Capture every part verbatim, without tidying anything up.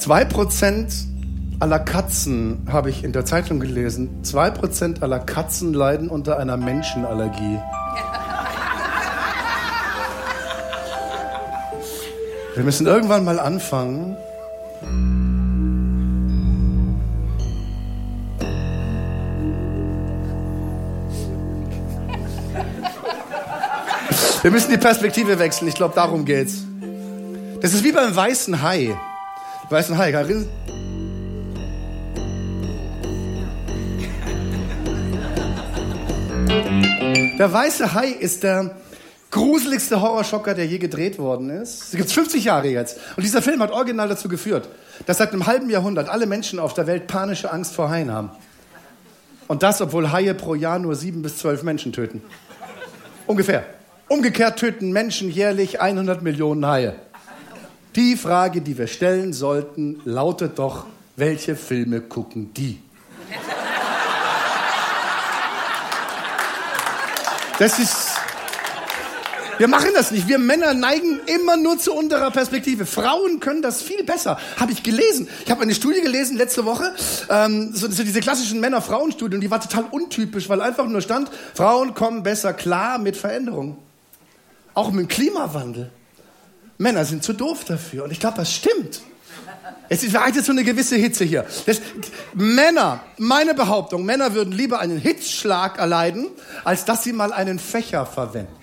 Zwei Prozent aller Katzen, habe ich in der Zeitung gelesen, zwei Prozent aller Katzen leiden unter einer Menschenallergie. Wir müssen irgendwann mal anfangen, wir müssen die Perspektive wechseln. Ich glaube, darum geht's. Das ist wie beim weißen Hai. Weißen Hai, Karin. Der weiße Hai ist der gruseligste Horrorschocker, der je gedreht worden ist. Das gibt's fünfzig Jahre jetzt. Und dieser Film hat original dazu geführt, dass seit einem halben Jahrhundert alle Menschen auf der Welt panische Angst vor Haien haben. Und das, obwohl Haie pro Jahr nur sieben bis zwölf Menschen töten. Ungefähr. Umgekehrt töten Menschen jährlich hundert Millionen Haie. Die Frage, die wir stellen sollten, lautet doch, welche Filme gucken die? Das ist... Wir machen das nicht. Wir Männer neigen immer nur zu unterer Perspektive. Frauen können das viel besser. Habe ich gelesen. Ich habe eine Studie gelesen letzte Woche. Ähm, so, so diese klassischen Männer-Frauen-Studien. Die war total untypisch, weil einfach nur stand, Frauen kommen besser klar mit Veränderungen. Auch mit dem Klimawandel. Männer sind zu doof dafür. Und ich glaube, das stimmt. Es ist jetzt so eine gewisse Hitze hier. Das, Männer, meine Behauptung, Männer würden lieber einen Hitzschlag erleiden, als dass sie mal einen Fächer verwenden.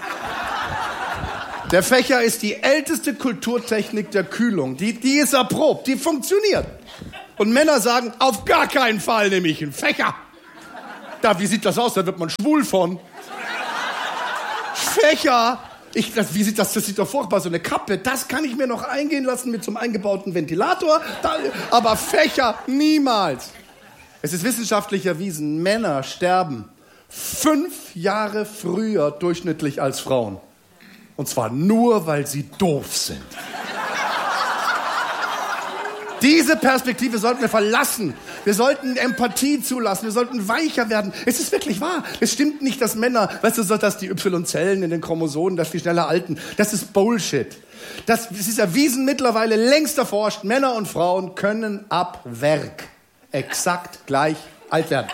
Der Fächer ist die älteste Kulturtechnik der Kühlung. Die, die ist erprobt, die funktioniert. Und Männer sagen, auf gar keinen Fall nehme ich einen Fächer. Da, wie sieht das aus? Da wird man schwul von. Fächer. Ich, das, wie sieht das? Das sieht doch furchtbar, so eine Kappe. Das kann ich mir noch eingehen lassen mit so einem eingebauten Ventilator. Da, aber Fächer niemals. Es ist wissenschaftlich erwiesen, Männer sterben fünf Jahre früher durchschnittlich als Frauen. Und zwar nur, weil sie doof sind. Diese Perspektive sollten wir verlassen. Wir sollten Empathie zulassen. Wir sollten weicher werden. Es ist wirklich wahr. Es stimmt nicht, dass Männer, weißt du, dass die Y-Zellen in den Chromosomen, dass die schneller alten. Das ist Bullshit. Das, das ist erwiesen mittlerweile, längst erforscht. Männer und Frauen können ab Werk exakt gleich alt werden.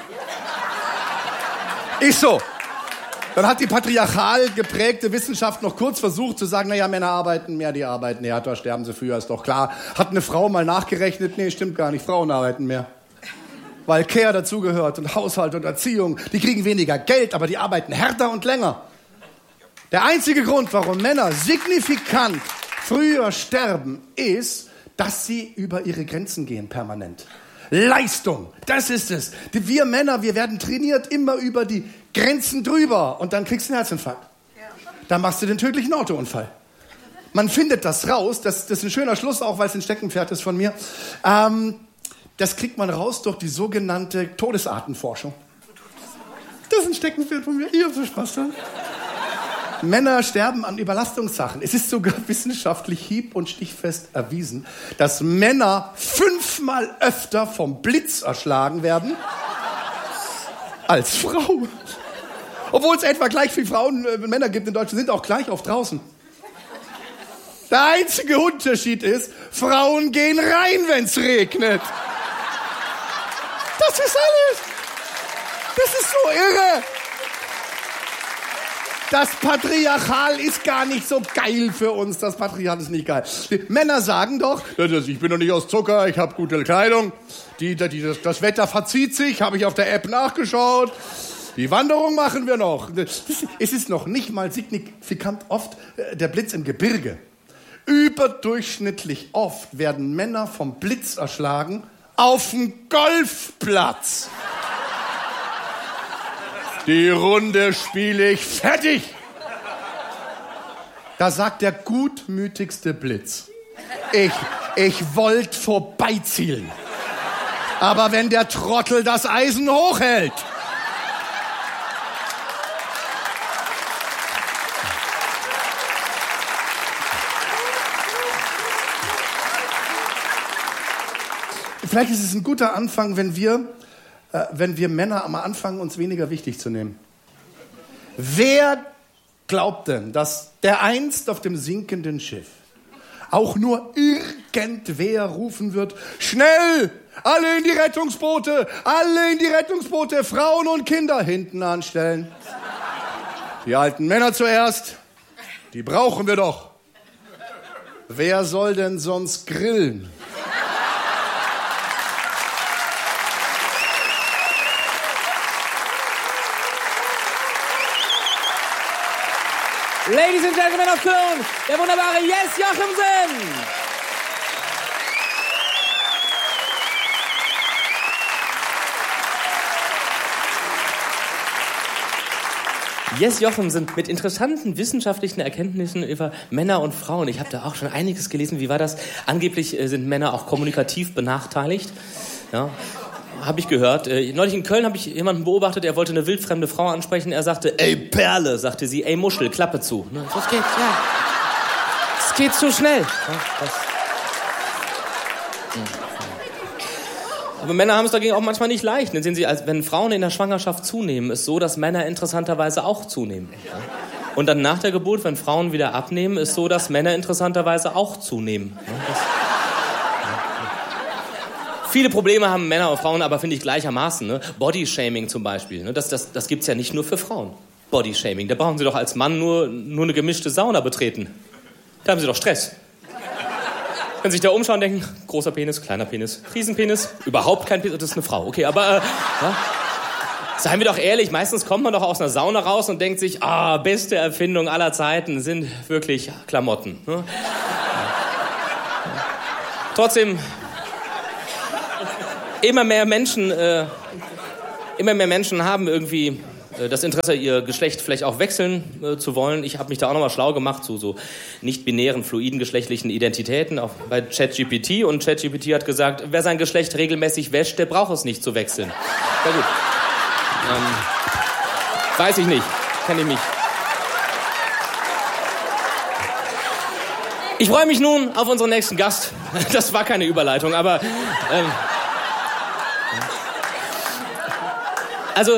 Ist so. Dann hat die patriarchal geprägte Wissenschaft noch kurz versucht zu sagen, naja, Männer arbeiten mehr, die arbeiten härter, sterben sie früher, ist doch klar. Hat eine Frau mal nachgerechnet? Nee, stimmt gar nicht, Frauen arbeiten mehr. Weil Care dazugehört und Haushalt und Erziehung. Die kriegen weniger Geld, aber die arbeiten härter und länger. Der einzige Grund, warum Männer signifikant früher sterben, ist, dass sie über ihre Grenzen gehen permanent. Leistung, das ist es. Wir Männer, wir werden trainiert immer über die Grenzen drüber und dann kriegst du einen Herzinfarkt. Dann machst du den tödlichen Autounfall. Man findet das raus, das, das ist ein schöner Schluss, auch weil es ein Steckenpferd ist von mir. Ähm, das kriegt man raus durch die sogenannte Todesartenforschung. Das ist ein Steckenpferd von mir, ich hab so Spaß dran. Männer sterben an Überlastungssachen. Es ist sogar wissenschaftlich hieb- und stichfest erwiesen, dass Männer fünfmal öfter vom Blitz erschlagen werden als Frauen. Obwohl es etwa gleich viele Frauen und Männer gibt in Deutschland, sind auch gleich oft draußen. Der einzige Unterschied ist, Frauen gehen rein, wenn es regnet. Das ist alles. Das ist so irre. Das Patriarchal ist gar nicht so geil für uns. Das Patriarchat ist nicht geil. Die Männer sagen doch, ich bin doch nicht aus Zucker, ich habe gute Kleidung. Die, die, das, das Wetter verzieht sich, habe ich auf der App nachgeschaut. Die Wanderung machen wir noch. Es ist noch nicht mal signifikant oft äh, der Blitz im Gebirge. Überdurchschnittlich oft werden Männer vom Blitz erschlagen auf dem Golfplatz. Die Runde spiele ich fertig. Da sagt der gutmütigste Blitz, ich, ich wollte vorbeizielen. Aber wenn der Trottel das Eisen hochhält. Vielleicht ist es ein guter Anfang, wenn wir, äh, wenn wir Männer am anfangen, uns weniger wichtig zu nehmen. Wer glaubt denn, dass der einst auf dem sinkenden Schiff auch nur kennt, wer rufen wird: Schnell! Alle in die Rettungsboote! Alle in die Rettungsboote! Frauen und Kinder hinten anstellen. Die alten Männer zuerst. Die brauchen wir doch. Wer soll denn sonst grillen? Ladies and Gentlemen of Köln, der wunderbare Jes Jochimsen. Jes Jochimsen mit interessanten wissenschaftlichen Erkenntnissen über Männer und Frauen. Ich habe da auch schon einiges gelesen. Wie war das? Angeblich äh, sind Männer auch kommunikativ benachteiligt. Ja. Habe ich gehört. Äh, neulich in Köln habe ich jemanden beobachtet, er wollte eine wildfremde Frau ansprechen. Er sagte, ey Perle, sagte sie, ey Muschel, Klappe zu. Ne, das geht, ja. Das geht zu schnell. Ja, das. Aber Männer haben es dagegen auch manchmal nicht leicht. Dann sehen sie, als wenn Frauen in der Schwangerschaft zunehmen, ist so, dass Männer interessanterweise auch zunehmen. Ja. Und dann nach der Geburt, wenn Frauen wieder abnehmen, ist so, dass Männer interessanterweise auch zunehmen. Ja, das. Viele Probleme haben Männer und Frauen, aber finde ich gleichermaßen. Ne? Bodyshaming zum Beispiel. Ne? Das, das, das gibt es ja nicht nur für Frauen. Bodyshaming. Da brauchen Sie doch als Mann nur, nur eine gemischte Sauna betreten. Da haben Sie doch Stress. Wenn Sie sich da umschauen, denken, großer Penis, kleiner Penis, Riesenpenis, überhaupt kein Penis, das ist eine Frau. Okay, aber äh, ja? Seien wir doch ehrlich, meistens kommt man doch aus einer Sauna raus und denkt sich, ah, beste Erfindung aller Zeiten sind wirklich Klamotten. Ne? Ja. Trotzdem... Immer mehr Menschen, äh, immer mehr Menschen haben irgendwie äh, das Interesse, ihr Geschlecht vielleicht auch wechseln äh, zu wollen. Ich habe mich da auch nochmal schlau gemacht zu so nicht-binären, fluiden geschlechtlichen Identitäten, auch bei ChatGPT. Und ChatGPT hat gesagt, wer sein Geschlecht regelmäßig wäscht, der braucht es nicht zu wechseln. Na gut. Ähm, weiß ich nicht, kenne ich mich. Ich freue mich nun auf unseren nächsten Gast. Das war keine Überleitung, aber... Ähm, Also,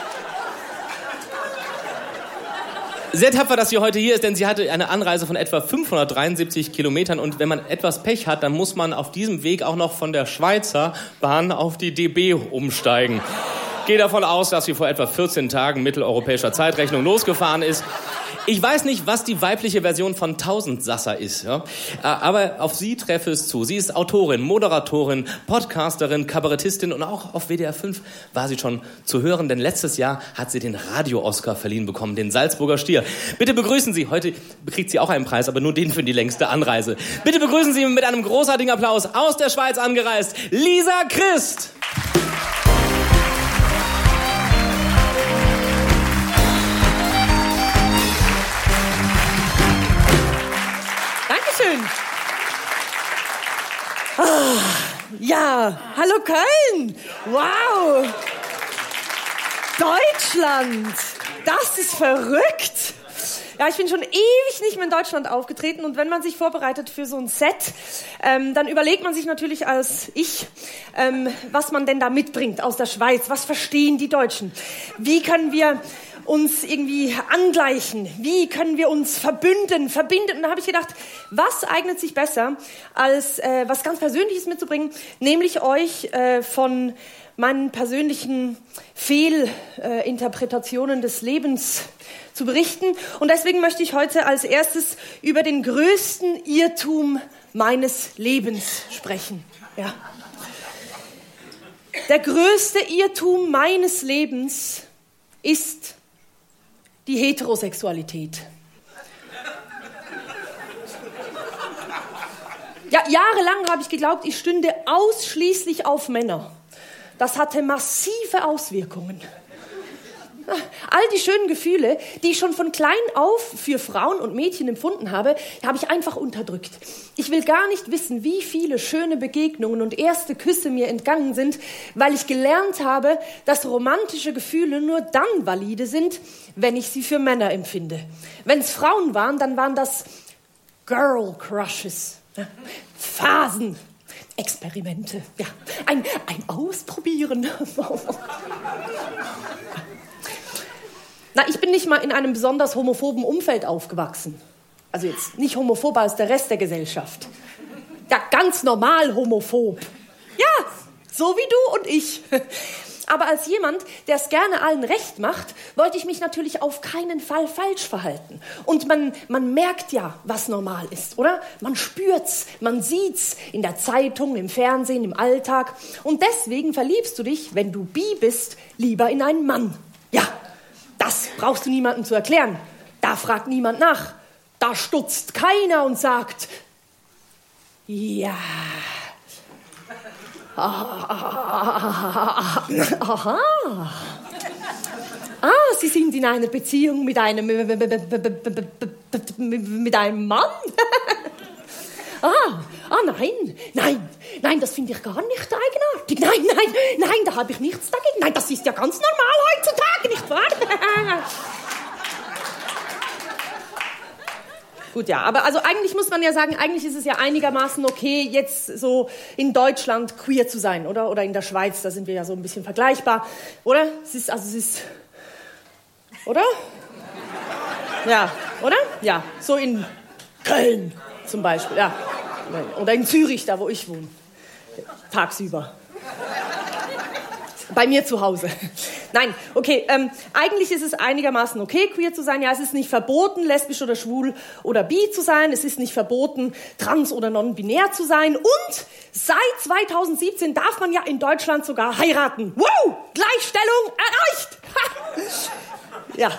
sehr tapfer, dass sie heute hier ist, denn sie hatte eine Anreise von etwa fünfhundertdreiundsiebzig Kilometern und wenn man etwas Pech hat, dann muss man auf diesem Weg auch noch von der Schweizer Bahn auf die D B umsteigen. Gehe davon aus, dass sie vor etwa vierzehn Tagen mitteleuropäischer Zeitrechnung losgefahren ist. Ich weiß nicht, was die weibliche Version von Tausendsasser ist, ja? Aber auf sie treffe es zu. Sie ist Autorin, Moderatorin, Podcasterin, Kabarettistin und auch auf W D R fünf war sie schon zu hören, denn letztes Jahr hat sie den Radio-Oscar verliehen bekommen, den Salzburger Stier. Bitte begrüßen Sie, heute kriegt sie auch einen Preis, aber nur den für die längste Anreise. Bitte begrüßen Sie mit einem großartigen Applaus aus der Schweiz angereist, Lisa Christ. Ah, ja, hallo Köln! Wow! Deutschland! Das ist verrückt! Ja, ich bin schon ewig nicht mehr in Deutschland aufgetreten und wenn man sich vorbereitet für so ein Set, ähm, dann überlegt man sich natürlich als ich, ähm, was man denn da mitbringt aus der Schweiz. Was verstehen die Deutschen? Wie können wir uns irgendwie angleichen? Wie können wir uns verbünden, verbinden? Und da habe ich gedacht, was eignet sich besser, als äh, was ganz Persönliches mitzubringen, nämlich euch äh, von meinen persönlichen Fehlinterpretationen äh, des Lebens zu berichten. Und deswegen möchte ich heute als erstes über den größten Irrtum meines Lebens sprechen. Ja. Der größte Irrtum meines Lebens ist die Heterosexualität. Ja, jahrelang habe ich geglaubt, ich stünde ausschließlich auf Männer. Das hatte massive Auswirkungen. All die schönen Gefühle, die ich schon von klein auf für Frauen und Mädchen empfunden habe, habe ich einfach unterdrückt. Ich will gar nicht wissen, wie viele schöne Begegnungen und erste Küsse mir entgangen sind, weil ich gelernt habe, dass romantische Gefühle nur dann valide sind, wenn ich sie für Männer empfinde. Wenn es Frauen waren, dann waren das Girl Crushes, Phasen, Experimente, ja, ein, ein Ausprobieren. Na, ich bin nicht mal in einem besonders homophoben Umfeld aufgewachsen. Also jetzt nicht homophober als der Rest der Gesellschaft. Ja, ganz normal homophob. Ja, so wie du und ich. Aber als jemand, der es gerne allen recht macht, wollte ich mich natürlich auf keinen Fall falsch verhalten. Und man, man merkt ja, was normal ist, oder? Man spürt's, man sieht's in der Zeitung, im Fernsehen, im Alltag. Und deswegen verliebst du dich, wenn du bi bist, lieber in einen Mann. Ja, das brauchst du niemandem zu erklären. Da fragt niemand nach. Da stutzt keiner und sagt, ja... Aha. Ah, Sie sind in einer Beziehung mit einem mit einem Mann? Ah, ah nein, nein, nein, das finde ich gar nicht eigenartig. Nein, nein, nein, da habe ich nichts dagegen. Nein, das ist ja ganz normal heutzutage, nicht wahr? Gut, ja, aber also eigentlich muss man ja sagen, eigentlich ist es ja einigermaßen okay, jetzt so in Deutschland queer zu sein, oder? Oder in der Schweiz, da sind wir ja so ein bisschen vergleichbar, oder? Es ist, also es ist, oder? Ja, oder? Ja, so in Köln zum Beispiel, ja. Oder in Zürich, da wo ich wohne, tagsüber. Bei mir zu Hause. Nein, okay, ähm, eigentlich ist es einigermaßen okay, queer zu sein. Ja, es ist nicht verboten, lesbisch oder schwul oder bi zu sein. Es ist nicht verboten, trans- oder non-binär zu sein. Und seit zweitausendsiebzehn darf man ja in Deutschland sogar heiraten. Wow, Gleichstellung erreicht. Ja.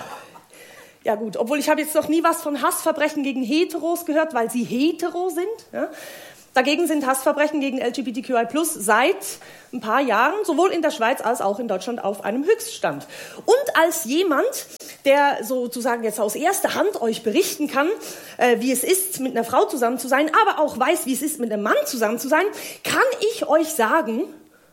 Ja gut, obwohl ich habe jetzt noch nie was von Hassverbrechen gegen Heteros gehört, weil sie hetero sind. Ja. Dagegen sind Hassverbrechen gegen L G B T Q I plus seit ein paar Jahren, sowohl in der Schweiz als auch in Deutschland, auf einem Höchststand. Und als jemand, der sozusagen jetzt aus erster Hand euch berichten kann, äh, wie es ist, mit einer Frau zusammen zu sein, aber auch weiß, wie es ist, mit einem Mann zusammen zu sein, kann ich euch sagen,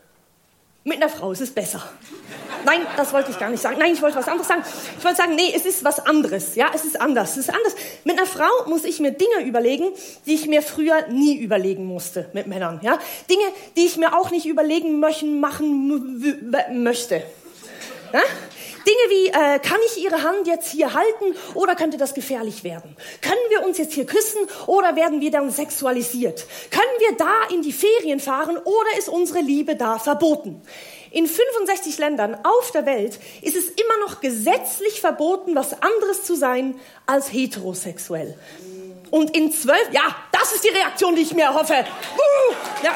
mit einer Frau ist es besser. Nein, das wollte ich gar nicht sagen. Nein, ich wollte was anderes sagen. Ich wollte sagen, nee, es ist was anderes. Ja, es ist anders. Es ist anders. Mit einer Frau muss ich mir Dinge überlegen, die ich mir früher nie überlegen musste mit Männern. Ja, Dinge, die ich mir auch nicht überlegen möchten, machen möchte. Ja? Dinge wie, äh, kann ich Ihre Hand jetzt hier halten oder könnte das gefährlich werden? Können wir uns jetzt hier küssen oder werden wir dann sexualisiert? Können wir da in die Ferien fahren oder ist unsere Liebe da verboten? In fünfundsechzig Ländern auf der Welt ist es immer noch gesetzlich verboten, was anderes zu sein als heterosexuell. Und in zwölf, ja, das ist die Reaktion, die ich mir erhoffe. Uh, ja.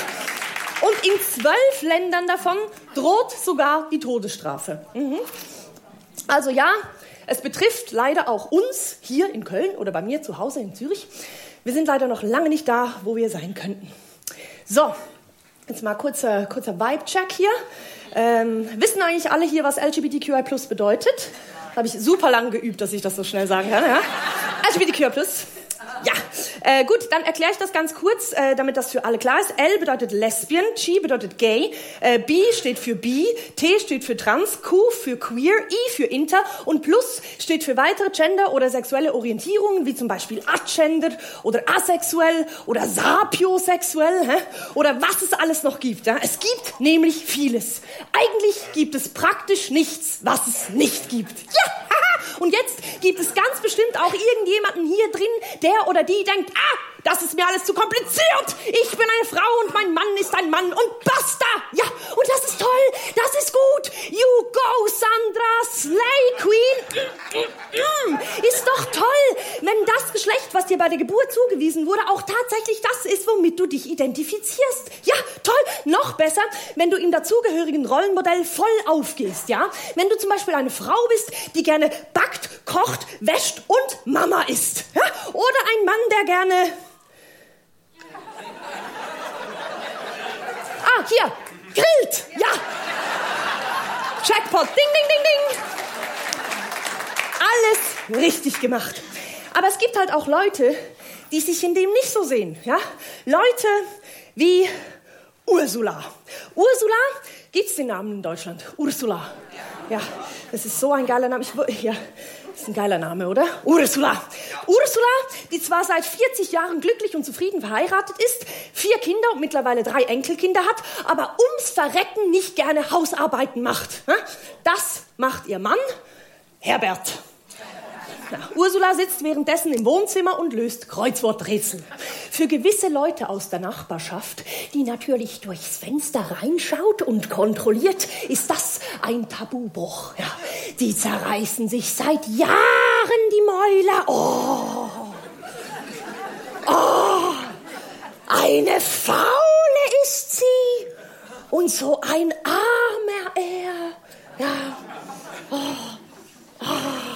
Und in zwölf Ländern davon droht sogar die Todesstrafe. Mhm. Also ja, es betrifft leider auch uns hier in Köln oder bei mir zu Hause in Zürich. Wir sind leider noch lange nicht da, wo wir sein könnten. So, jetzt mal kurzer, kurzer Vibe-Check hier. Ähm, wissen eigentlich alle hier, was L G B T Q I plus bedeutet? Da habe ich super lang geübt, dass ich das so schnell sagen kann. Ja? L G B T Q I plus. Ja, äh, gut, dann erkläre ich das ganz kurz, äh, damit das für alle klar ist. L bedeutet Lesbian, G bedeutet Gay, äh, B steht für Bi, T steht für Trans, Q für Queer, I für Inter und Plus steht für weitere Gender- oder sexuelle Orientierungen, wie zum Beispiel Agender oder asexuell oder sapiosexuell, hä? Oder was es alles noch gibt. Ja? Es gibt nämlich vieles. Eigentlich gibt es praktisch nichts, was es nicht gibt. Ja! Und jetzt gibt es ganz bestimmt auch irgendjemanden hier drin, der oder die denkt, ah, das ist mir alles zu kompliziert. Ich bin eine Frau und mein Mann ist ein Mann und basta. Ja, und das ist toll, das ist gut. You go, Sandra, Slay Queen. Mm, mm, mm. Ist doch toll, wenn das Geschlecht, was dir bei der Geburt zugewiesen wurde, auch tatsächlich das ist, womit du dich identifizierst. Ja, toll. Noch besser, wenn du im dazugehörigen Rollenmodell voll aufgehst. Ja, wenn du zum Beispiel eine Frau bist, die gerne backt, kocht, wäscht und Mama ist. Ja? Oder ein Mann, der gerne... Ah, hier, grillt, ja. Jackpot, ding, ding, ding, ding. Alles richtig gemacht. Aber es gibt halt auch Leute, die sich in dem nicht so sehen. Ja? Leute wie Ursula. Ursula, gibt's den Namen in Deutschland? Ursula. Ja, das ist so ein geiler Name. Ich, ja, das ist ein geiler Name, oder? Ursula. Ursula, die zwar seit vierzig Jahren glücklich und zufrieden verheiratet ist, vier Kinder und mittlerweile drei Enkelkinder hat, aber ums Verrecken nicht gerne Hausarbeiten macht. Das macht ihr Mann, Herbert. Ja, Ursula sitzt währenddessen im Wohnzimmer und löst Kreuzworträtsel. Für gewisse Leute aus der Nachbarschaft, die natürlich durchs Fenster reinschaut und kontrolliert, ist das ein Tabubruch. Ja, die zerreißen sich seit Jahren die Mäuler. Oh, oh, eine Faule ist sie und so ein armer er. Ja, oh, oh.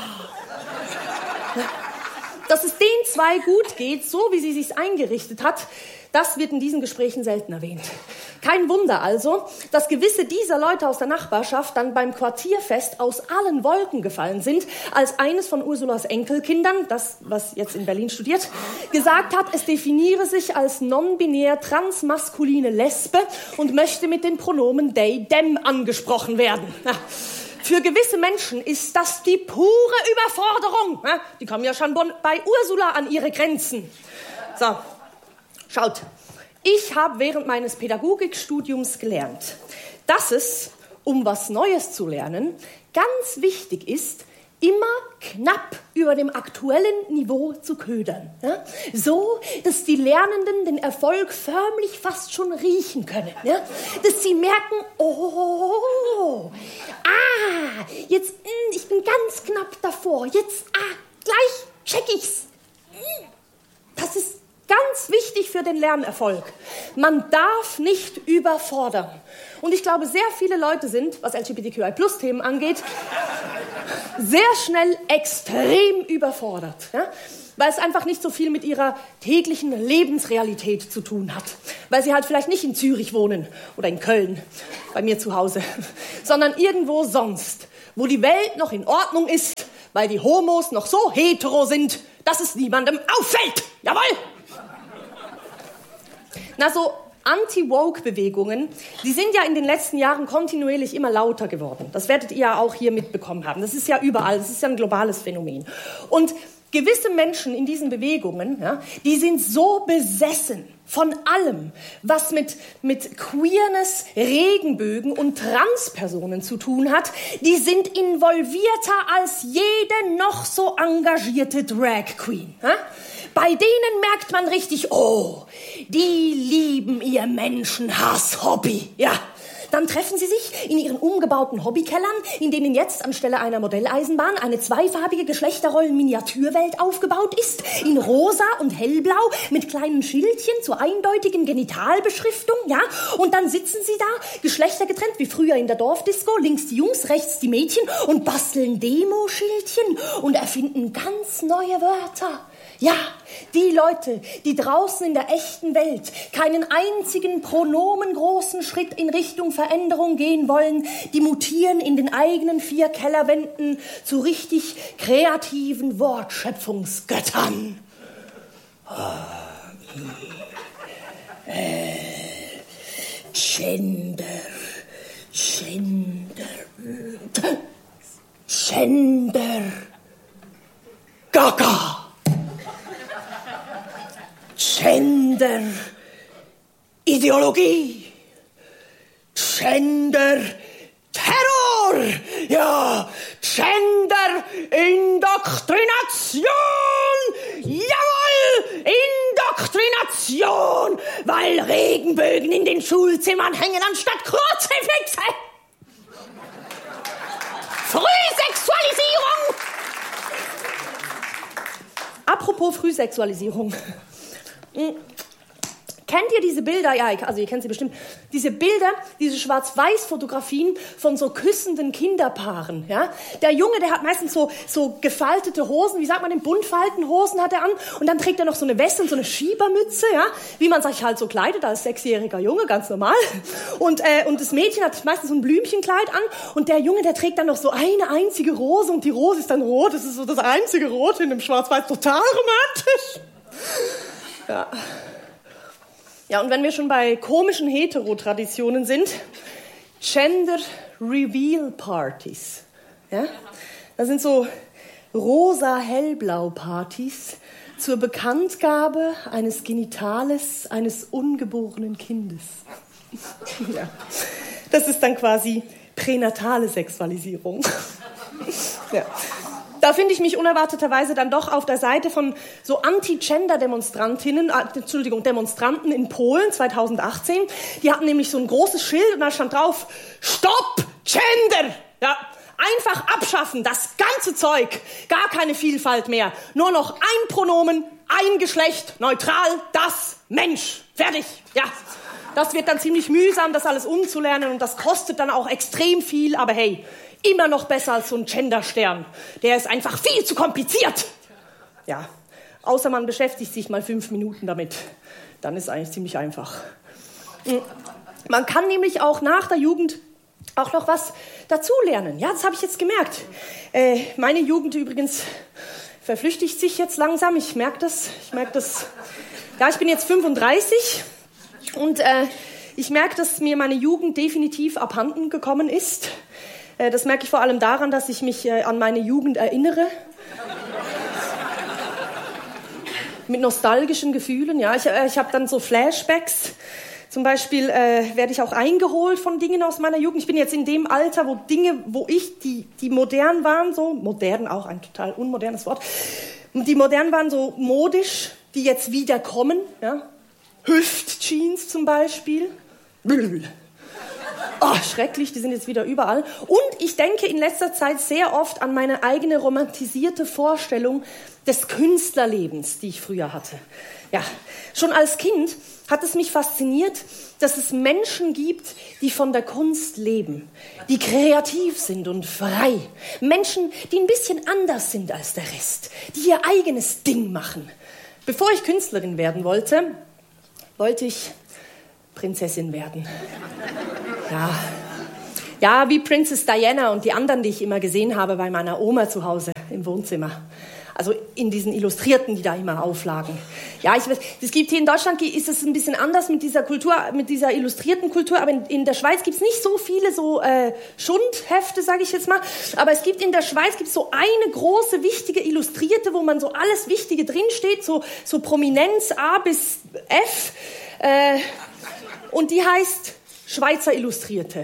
Dass es den zwei gut geht, so wie sie sich's eingerichtet hat, das wird in diesen Gesprächen selten erwähnt. Kein Wunder also, dass gewisse dieser Leute aus der Nachbarschaft dann beim Quartierfest aus allen Wolken gefallen sind, als eines von Ursulas Enkelkindern, das, was jetzt in Berlin studiert, gesagt hat, es definiere sich als non-binär transmaskuline Lesbe und möchte mit den Pronomen they, them angesprochen werden. Ja. Für gewisse Menschen ist das die pure Überforderung. Ja, die kommen ja schon bei Ursula an ihre Grenzen. So, schaut. Ich habe während meines Pädagogikstudiums gelernt, dass es, um was Neues zu lernen, ganz wichtig ist, immer knapp über dem aktuellen Niveau zu ködern. Ja? So, dass die Lernenden den Erfolg förmlich fast schon riechen können. Ja? Dass sie merken, oh, ah, jetzt, ich bin ganz knapp davor, jetzt, ah, gleich check ich's. Das ist ganz wichtig für den Lernerfolg. Man darf nicht überfordern. Und ich glaube, sehr viele Leute sind, was L G B T Q I Plus Themen angeht, sehr schnell extrem überfordert. Ja? Weil es einfach nicht so viel mit ihrer täglichen Lebensrealität zu tun hat. Weil sie halt vielleicht nicht in Zürich wohnen oder in Köln, bei mir zu Hause, sondern irgendwo sonst, wo die Welt noch in Ordnung ist, weil die Homos noch so hetero sind, dass es niemandem auffällt. Jawohl! Na, so Anti-Woke-Bewegungen, die sind ja in den letzten Jahren kontinuierlich immer lauter geworden. Das werdet ihr ja auch hier mitbekommen haben. Das ist ja überall, das ist ja ein globales Phänomen. Und gewisse Menschen in diesen Bewegungen, ja, die sind so besessen von allem, was mit, mit Queerness, Regenbögen und Transpersonen zu tun hat, die sind involvierter als jede noch so engagierte Drag Queen. Ja? Bei denen merkt man richtig, oh, die lieben ihr Menschenhass-Hobby. Ja, dann treffen sie sich in ihren umgebauten Hobbykellern, in denen jetzt anstelle einer Modelleisenbahn eine zweifarbige Geschlechterrollen-Miniaturwelt aufgebaut ist, in rosa und hellblau mit kleinen Schildchen zur eindeutigen Genitalbeschriftung, ja, und dann sitzen sie da, geschlechtergetrennt wie früher in der Dorfdisco, links die Jungs, rechts die Mädchen und basteln Demo-Schildchen und erfinden ganz neue Wörter. Ja, die Leute, die draußen in der echten Welt keinen einzigen pronomengroßen Schritt in Richtung Veränderung gehen wollen, die mutieren in den eigenen vier Kellerwänden zu richtig kreativen Wortschöpfungsgöttern. Äh, Gender, Gender, Gender, Gaga. Gender, Ideologie, Gender, Terror, ja, Gender, Indoktrination, jawohl, Indoktrination, weil Regenbögen in den Schulzimmern hängen anstatt Kruzifixe. Frühsexualisierung. Apropos Frühsexualisierung. Kennt ihr diese Bilder? Ja, also ihr kennt sie bestimmt. Diese Bilder, diese Schwarz-Weiß-Fotografien von so küssenden Kinderpaaren. Ja? Der Junge, der hat meistens so, so gefaltete Hosen, wie sagt man, Buntfaltenhosen hat er an. Und dann trägt er noch so eine Weste und so eine Schiebermütze, ja? Wie man sich halt so kleidet als sechsjähriger Junge, ganz normal. Und, äh, und das Mädchen hat meistens so ein Blümchenkleid an. Und der Junge, der trägt dann noch so eine einzige Rose. Und die Rose ist dann rot. Das ist so das einzige Rot in dem Schwarz-Weiß. Total romantisch. Ja. Ja, und wenn wir schon bei komischen Hetero-Traditionen sind, Gender-Reveal-Partys. Ja? Das sind so rosa-hellblau-Partys zur Bekanntgabe eines Genitales eines ungeborenen Kindes. Ja. Das ist dann quasi pränatale Sexualisierung. Ja. Da finde ich mich unerwarteterweise dann doch auf der Seite von so Anti-Gender-Demonstrantinnen, äh, Entschuldigung, Demonstranten in Polen zweitausendachtzehn. Die hatten nämlich so ein großes Schild und da stand drauf, Stopp Gender! Ja, einfach abschaffen, das ganze Zeug. Gar keine Vielfalt mehr. Nur noch ein Pronomen, ein Geschlecht, neutral, das Mensch. Fertig. Ja. Das wird dann ziemlich mühsam, das alles umzulernen und das kostet dann auch extrem viel, aber hey, immer noch besser als so ein Genderstern. Der ist einfach viel zu kompliziert. Ja, außer man beschäftigt sich mal fünf Minuten damit. Dann ist es eigentlich ziemlich einfach. Man kann nämlich auch nach der Jugend auch noch was dazulernen. Ja, das habe ich jetzt gemerkt. Äh, meine Jugend übrigens verflüchtigt sich jetzt langsam. Ich merke das. Ich merke das. Ja, ich bin jetzt fünfunddreißig. Und äh, ich merke, dass mir meine Jugend definitiv abhanden gekommen ist. Äh, das merke ich vor allem daran, dass ich mich äh, an meine Jugend erinnere. Mit nostalgischen Gefühlen. Ja, ich, äh, ich habe dann so Flashbacks. Zum Beispiel äh, werde ich auch eingeholt von Dingen aus meiner Jugend. Ich bin jetzt in dem Alter, wo Dinge, wo ich, die, die modern waren, so modern, auch ein total unmodernes Wort, die modern waren, so modisch, die jetzt wieder kommen, ja. Hüftjeans zum Beispiel. Oh, schrecklich, die sind jetzt wieder überall. Und ich denke in letzter Zeit sehr oft an meine eigene romantisierte Vorstellung des Künstlerlebens, die ich früher hatte. Ja, schon als Kind hat es mich fasziniert, dass es Menschen gibt, die von der Kunst leben, die kreativ sind und frei. Menschen, die ein bisschen anders sind als der Rest, die ihr eigenes Ding machen. Bevor ich Künstlerin werden wollte, wollte ich Prinzessin werden. Ja. Ja, wie Princess Diana und die anderen, die ich immer gesehen habe bei meiner Oma zu Hause im Wohnzimmer. Also in diesen Illustrierten, die da immer auflagen. Ja, ich weiß, es gibt hier in Deutschland, ist es ein bisschen anders mit dieser Kultur, mit dieser illustrierten Kultur, aber in, in der Schweiz gibt es nicht so viele so äh, Schundhefte, sage ich jetzt mal. Aber es gibt in der Schweiz gibt's so eine große, wichtige Illustrierte, wo man so alles Wichtige drinsteht, so, so Prominenz A bis F. Äh, und die heißt Schweizer Illustrierte.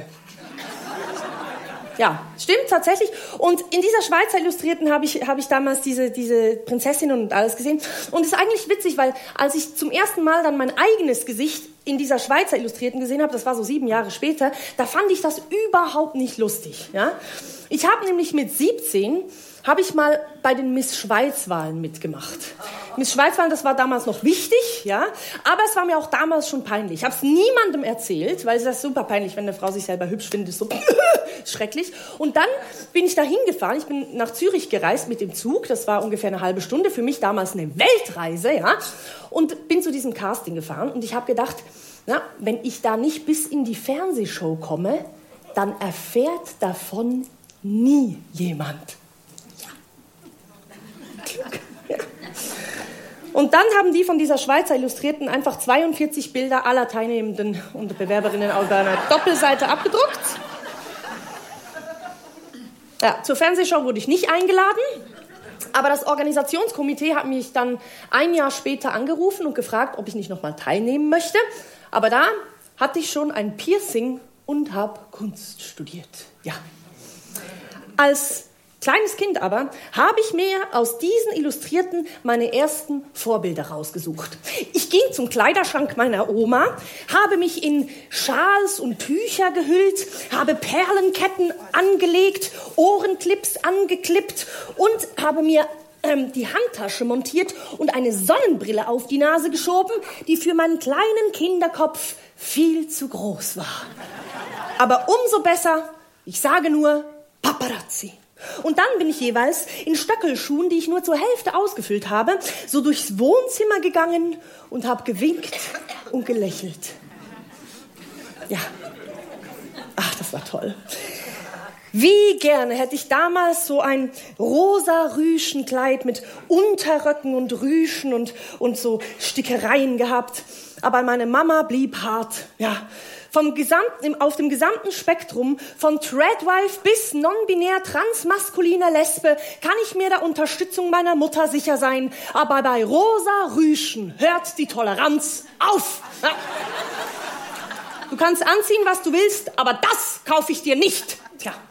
Ja, stimmt, tatsächlich. Und in dieser Schweizer Illustrierten habe ich, habe ich damals diese, diese Prinzessin und alles gesehen. Und es ist eigentlich witzig, weil als ich zum ersten Mal dann mein eigenes Gesicht in dieser Schweizer Illustrierten gesehen habe, das war so sieben Jahre später, da fand ich das überhaupt nicht lustig. Ja? Ich habe nämlich mit siebzehn, habe ich mal bei den Miss Schweiz-Wahlen mitgemacht. Miss Schweiz-Wahlen, das war damals noch wichtig, ja, aber es war mir auch damals schon peinlich. Ich habe es niemandem erzählt, weil es ist super peinlich, wenn eine Frau sich selber hübsch findet, ist so schrecklich. Und dann bin ich da hingefahren, ich bin nach Zürich gereist mit dem Zug, das war ungefähr eine halbe Stunde, für mich damals eine Weltreise, ja, und bin zu diesem Casting gefahren und ich habe gedacht, na, wenn ich da nicht bis in die Fernsehshow komme, dann erfährt davon nie jemand. Ja. Und dann haben die von dieser Schweizer Illustrierten einfach zweiundvierzig Bilder aller Teilnehmenden und Bewerberinnen auf einer Doppelseite abgedruckt. Ja, zur Fernsehshow wurde ich nicht eingeladen, aber das Organisationskomitee hat mich dann ein Jahr später angerufen und gefragt, ob ich nicht nochmal teilnehmen möchte. Aber da hatte ich schon ein Piercing und habe Kunst studiert. Ja. Als kleines Kind aber habe ich mir aus diesen Illustrierten meine ersten Vorbilder rausgesucht. Ich ging zum Kleiderschrank meiner Oma, habe mich in Schals und Tücher gehüllt, habe Perlenketten angelegt, Ohrenclips angeklippt und habe mir ähm, die Handtasche montiert und eine Sonnenbrille auf die Nase geschoben, die für meinen kleinen Kinderkopf viel zu groß war. Aber umso besser, ich sage nur Paparazzi. Und dann bin ich jeweils in Stöckelschuhen, die ich nur zur Hälfte ausgefüllt habe, so durchs Wohnzimmer gegangen und habe gewinkt und gelächelt. Ja, ach, das war toll. Wie gerne hätte ich damals so ein rosa Rüschenkleid mit Unterröcken und Rüschen und, und so Stickereien gehabt. Aber meine Mama blieb hart, ja. Vom gesamten, auf dem gesamten Spektrum, von Tradwife bis non-binär transmaskuliner Lesbe, kann ich mir der Unterstützung meiner Mutter sicher sein. Aber bei rosa Rüschen hört die Toleranz auf. Ja. Du kannst anziehen, was du willst, aber das kaufe ich dir nicht. Tja,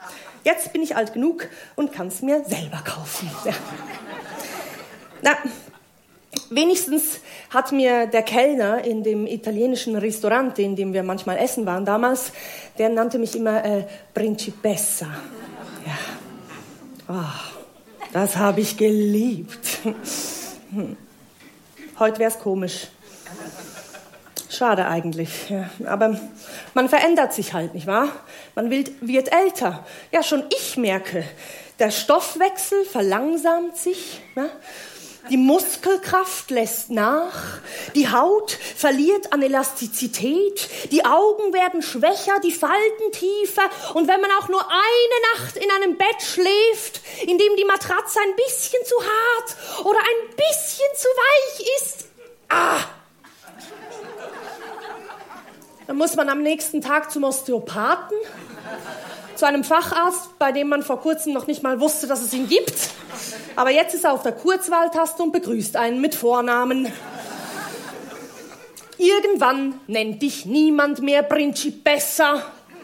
jetzt bin ich alt genug und kann es mir selber kaufen. Ja. Na, wenigstens hat mir der Kellner in dem italienischen Restaurant, in dem wir manchmal essen waren damals, der nannte mich immer äh, Principessa. Ja. Oh, das habe ich geliebt. Hm. Heute wär's komisch. Schade eigentlich. Ja. Aber man verändert sich halt, nicht wahr? Man wird, wird älter. Ja, schon ich merke, der Stoffwechsel verlangsamt sich. Ja? Die Muskelkraft lässt nach, die Haut verliert an Elastizität, die Augen werden schwächer, die Falten tiefer. Und wenn man auch nur eine Nacht in einem Bett schläft, in dem die Matratze ein bisschen zu hart oder ein bisschen zu weich ist, ah, dann muss man am nächsten Tag zum Osteopathen, zu einem Facharzt, bei dem man vor kurzem noch nicht mal wusste, dass es ihn gibt. Aber jetzt ist er auf der Kurzwahltaste und begrüßt einen mit Vornamen. Irgendwann nennt dich niemand mehr Principessa.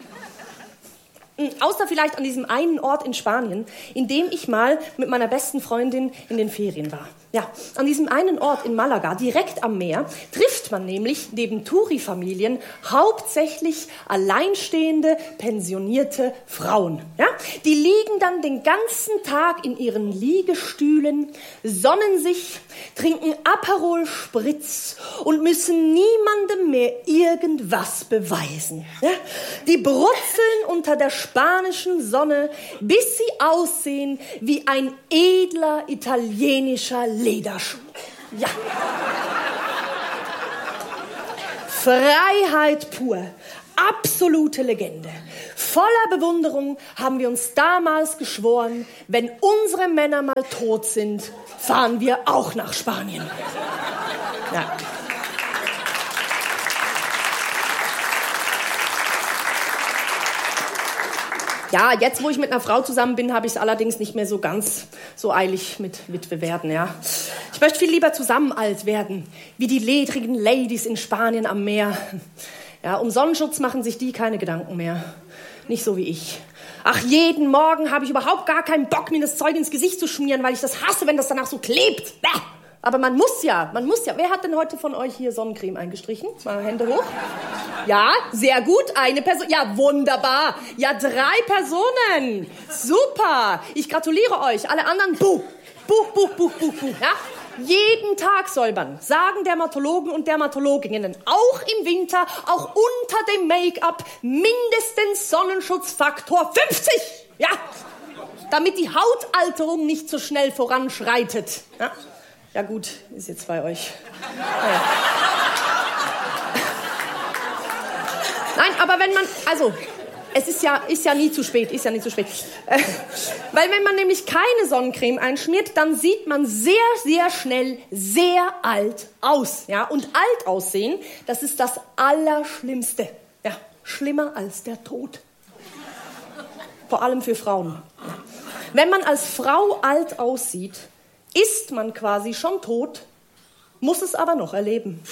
Außer vielleicht an diesem einen Ort in Spanien, in dem ich mal mit meiner besten Freundin in den Ferien war. Ja, an diesem einen Ort in Malaga, direkt am Meer, trifft man nämlich neben Touri-Familien hauptsächlich alleinstehende, pensionierte Frauen. Ja? Die liegen dann den ganzen Tag in ihren Liegestühlen, sonnen sich, trinken Aperol Spritz und müssen niemandem mehr irgendwas beweisen. Ja? Die brutzeln unter der spanischen Sonne, bis sie aussehen wie ein edler italienischer Lederschuh. Ja. Freiheit pur. Absolute Legende. Voller Bewunderung haben wir uns damals geschworen, wenn unsere Männer mal tot sind, fahren wir auch nach Spanien. Ja. Ja, jetzt, wo ich mit einer Frau zusammen bin, habe ich es allerdings nicht mehr so ganz so eilig mit Witwe werden, ja. Ich möchte viel lieber zusammen alt werden, wie die ledrigen Ladies in Spanien am Meer. Ja, um Sonnenschutz machen sich die keine Gedanken mehr. Nicht so wie ich. Ach, jeden Morgen habe ich überhaupt gar keinen Bock, mir das Zeug ins Gesicht zu schmieren, weil ich das hasse, wenn das danach so klebt. Bäh. Aber man muss ja, man muss ja. Wer hat denn heute von euch hier Sonnencreme eingestrichen? Mal Hände hoch. Ja, sehr gut. Eine Person. Ja, wunderbar. Ja, drei Personen. Super. Ich gratuliere euch. Alle anderen, buh. Buch, Buch, Buch, Buch, Buch. Ja? Jeden Tag säubern, sagen Dermatologen und Dermatologinnen. Auch im Winter, auch unter dem Make-up, mindestens Sonnenschutzfaktor fünfzig. Ja. Damit die Hautalterung nicht so schnell voranschreitet. Ja. Ja gut, ist jetzt bei euch. Ja. Nein, aber wenn man, also, es ist ja, ist ja nie zu spät, ist ja nie zu spät. Äh, weil wenn man nämlich keine Sonnencreme einschmiert, dann sieht man sehr, sehr schnell sehr alt aus. Ja? Und alt aussehen, das ist das Allerschlimmste. Ja, schlimmer als der Tod. Vor allem für Frauen. Wenn man als Frau alt aussieht, ist man quasi schon tot, muss es aber noch erleben.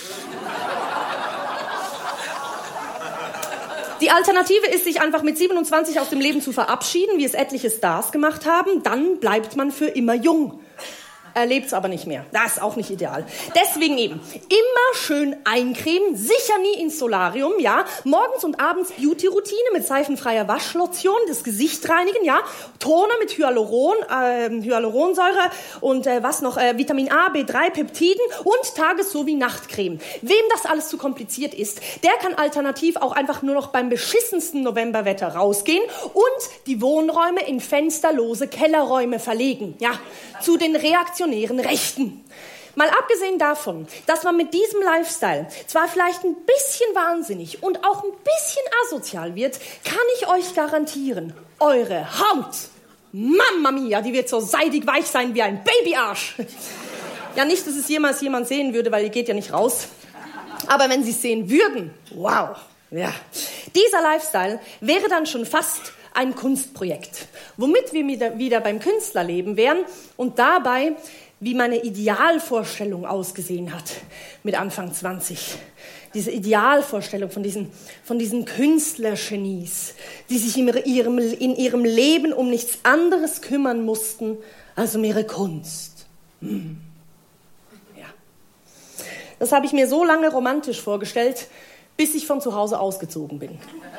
Die Alternative ist, sich einfach mit siebenundzwanzig aus dem Leben zu verabschieden, wie es etliche Stars gemacht haben. Dann bleibt man für immer jung. Erlebt's aber nicht mehr. Das ist auch nicht ideal. Deswegen eben immer schön eincremen, sicher nie ins Solarium, ja. Morgens und abends Beauty-Routine mit seifenfreier Waschlotion, das Gesicht reinigen, ja. Toner mit Hyaluron, äh, Hyaluronsäure und äh, was noch, äh, Vitamin A, B drei, Peptiden und Tages- sowie Nachtcreme. Wem das alles zu kompliziert ist, der kann alternativ auch einfach nur noch beim beschissensten Novemberwetter rausgehen und die Wohnräume in fensterlose Kellerräume verlegen, ja. Zu den Reaktionen Rechten. Mal abgesehen davon, dass man mit diesem Lifestyle zwar vielleicht ein bisschen wahnsinnig und auch ein bisschen asozial wird, kann ich euch garantieren, eure Haut, Mamma mia, die wird so seidig weich sein wie ein Babyarsch. Ja, nicht, dass es jemals jemand sehen würde, weil ihr geht ja nicht raus. Aber wenn sie es sehen würden, wow, ja. Dieser Lifestyle wäre dann schon fast ein Kunstprojekt, womit wir wieder, wieder beim Künstlerleben wären und dabei, wie meine Idealvorstellung ausgesehen hat mit Anfang zwanzig. diese Idealvorstellung von diesen, von diesen Künstlergenies, die sich in ihrem, in ihrem Leben um nichts anderes kümmern mussten, als um ihre Kunst. Hm. Ja. Das habe ich mir so lange romantisch vorgestellt, bis ich von zu Hause ausgezogen bin.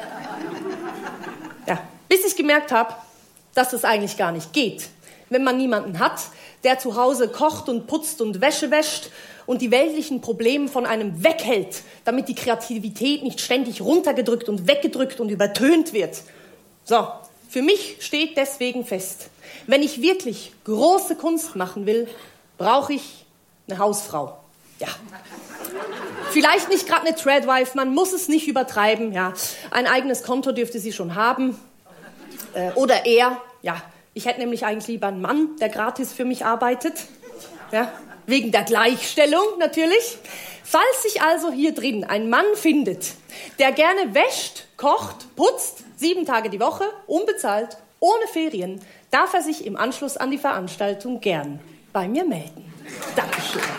Ja, bis ich gemerkt habe, dass das eigentlich gar nicht geht. Wenn man niemanden hat, der zu Hause kocht und putzt und Wäsche wäscht und die weltlichen Probleme von einem weghält, damit die Kreativität nicht ständig runtergedrückt und weggedrückt und übertönt wird. So, für mich steht deswegen fest, wenn ich wirklich große Kunst machen will, brauche ich eine Hausfrau. Ja. Vielleicht nicht gerade eine Tradwife, man muss es nicht übertreiben. Ja. Ein eigenes Konto dürfte sie schon haben. Äh, oder er, ja. Ich hätte nämlich eigentlich lieber einen Mann, der gratis für mich arbeitet. Ja, wegen der Gleichstellung natürlich. Falls sich also hier drin ein Mann findet, der gerne wäscht, kocht, putzt, sieben Tage die Woche, unbezahlt, ohne Ferien, darf er sich im Anschluss an die Veranstaltung gern bei mir melden. Dankeschön.